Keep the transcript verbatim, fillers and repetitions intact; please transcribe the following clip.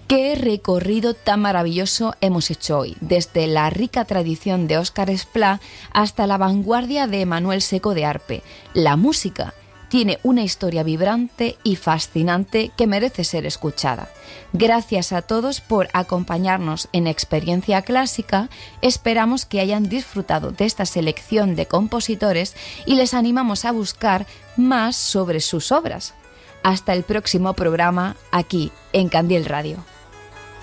Qué recorrido tan maravilloso hemos hecho hoy, desde la rica tradición de Óscar Esplá hasta la vanguardia de Manuel Seco de Arpe. La música tiene una historia vibrante y fascinante que merece ser escuchada. Gracias a todos por acompañarnos en Experiencia Clásica. Esperamos que hayan disfrutado de esta selección de compositores y les animamos a buscar más sobre sus obras. Hasta el próximo programa aquí en Candil Radio.